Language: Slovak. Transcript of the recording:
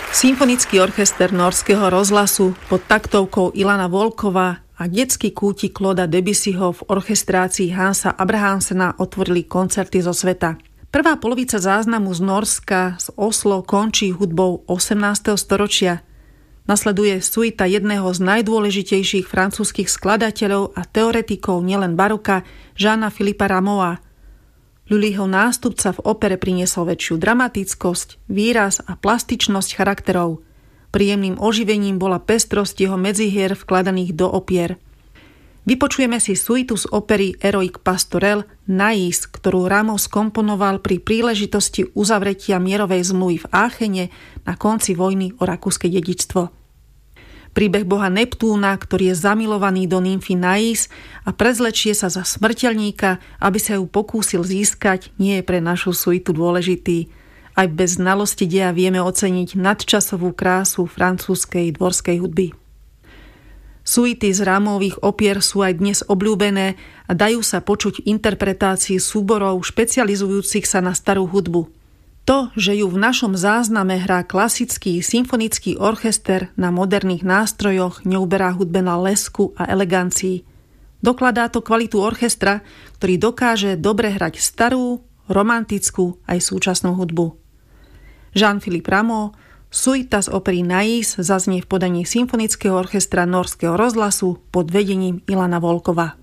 Symfonický orchester Norského rozhlasu pod taktovkou Ilana Volkova a detský kútik Clauda Debussyho v orchestrácii Hansa Abrahamsena otvorili koncerty zo sveta. Prvá polovica záznamu z Norska z Oslo končí hudbou 18. storočia. Nasleduje suita jedného z najdôležitejších francúzskych skladateľov a teoretikov nielen baroka, Jeana Philippa Rameau'a. Lullyho nástupca v opere priniesol väčšiu dramatickosť, výraz a plastičnosť charakterov. Príjemným oživením bola pestrosť jeho medzihier vkladaných do opier. Vypočujeme si suitu z opery Heroic Pastorelle Nais, ktorú Rameau skomponoval pri príležitosti uzavretia mierovej zmluvy v Áchene na konci vojny o rakúske dedičstvo. Príbeh boha Neptúna, ktorý je zamilovaný do nymfy Nais a prezlečie sa za smrteľníka, aby sa ju pokúsil získať, nie je pre našu suitu dôležitý. Aj bez znalosti deja vieme oceniť nadčasovú krásu francúzskej dvorskej hudby. Suity z Rameauových opier sú aj dnes obľúbené a dajú sa počuť v interpretácii súborov špecializujúcich sa na starú hudbu. To, že ju v našom zázname hrá klasický symfonický orchester na moderných nástrojoch, neuberá hudbe na lesku a elegancii. Dokladá to kvalitu orchestra, ktorý dokáže dobre hrať starú, romantickú aj súčasnú hudbu. Jean-Philippe Rameau, suita z opery Nais zaznie v podaní Symfonického orchestra Norského rozhlasu pod vedením Ilana Volkova.